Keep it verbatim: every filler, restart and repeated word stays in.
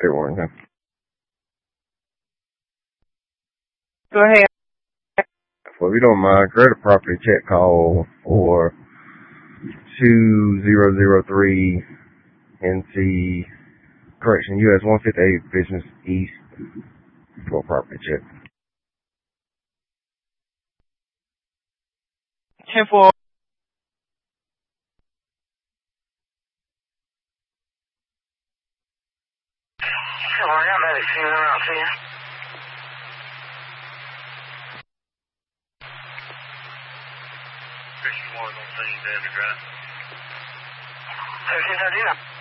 Everyone, huh? Go ahead. Well, if you don't mind, create a property check call for two zero zero three N C, correction, U S one fifty-eight Business East for a property check. ten four. Sure, I got medic team out to you. Christian Ward on scene, David, right? thirteen thirty-nine.